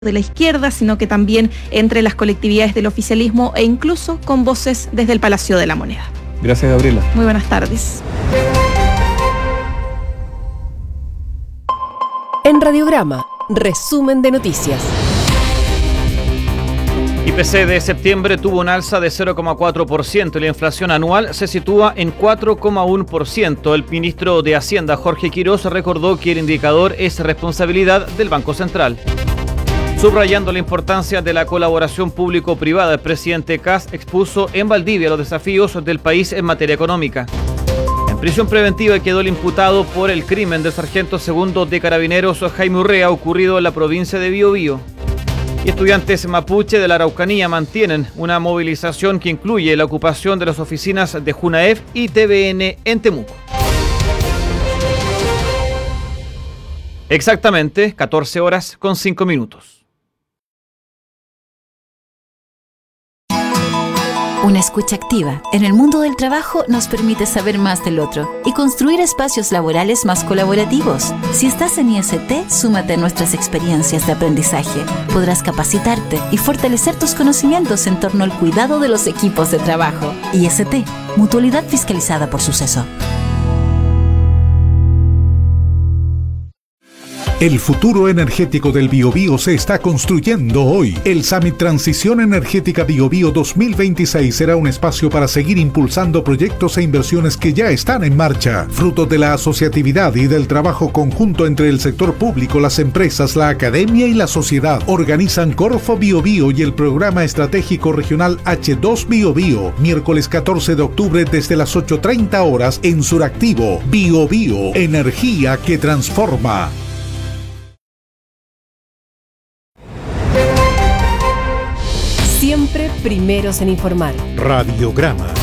de la izquierda, sino que también entre las colectividades del oficialismo e incluso con voces desde el Palacio de la Moneda. Gracias, Gabriela. Muy buenas tardes. En Radiograma, resumen de noticias. IPC de septiembre tuvo un alza de 0,4% y la inflación anual se sitúa en 4,1%. El ministro de Hacienda, Jorge Quirós, recordó que el indicador es responsabilidad del Banco Central. Subrayando la importancia de la colaboración público-privada, el presidente Kast expuso en Valdivia los desafíos del país en materia económica. En prisión preventiva quedó el imputado por el crimen del sargento segundo de Carabineros Jaime Urrea, ocurrido en la provincia de Biobío. Y estudiantes mapuche de la Araucanía mantienen una movilización que incluye la ocupación de las oficinas de Junaef y TVN en Temuco. Exactamente 14 horas con 5 minutos. Una escucha activa en el mundo del trabajo nos permite saber más del otro y construir espacios laborales más colaborativos. Si estás en IST, súmate a nuestras experiencias de aprendizaje. Podrás capacitarte y fortalecer tus conocimientos en torno al cuidado de los equipos de trabajo. IST, Mutualidad fiscalizada por Suceso. El futuro energético del Biobío se está construyendo hoy. El Summit Transición Energética Biobío 2026 será un espacio para seguir impulsando proyectos e inversiones que ya están en marcha. Fruto de la asociatividad y del trabajo conjunto entre el sector público, las empresas, la academia y la sociedad, organizan Corfo Biobío y el Programa Estratégico Regional H2 Biobío, miércoles 14 de octubre desde las 8:30 horas en Suractivo. Biobío, energía que transforma. Siempre primeros en informar. Radiograma.